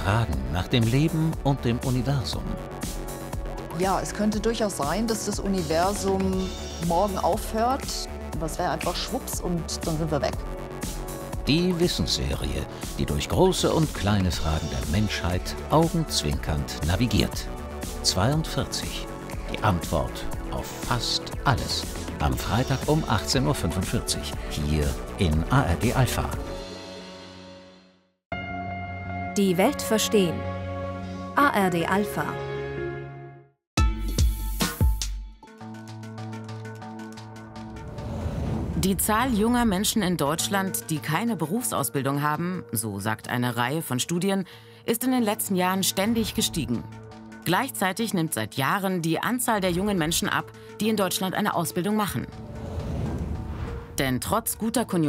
Fragen nach dem Leben und dem Universum. Ja, es könnte durchaus sein, dass das Universum morgen aufhört. Das wäre einfach schwupps und dann sind wir weg. Die Wissensserie, die durch große und kleine Fragen der Menschheit augenzwinkernd navigiert. 42. Die Antwort auf fast alles. Am Freitag um 18:45 Uhr hier in ARD Alpha. Die Welt verstehen. ARD Alpha. Die Zahl junger Menschen in Deutschland, die keine Berufsausbildung haben, so sagt eine Reihe von Studien, ist in den letzten Jahren ständig gestiegen. Gleichzeitig nimmt seit Jahren die Anzahl der jungen Menschen ab, die in Deutschland eine Ausbildung machen. Denn trotz guter Konjunktur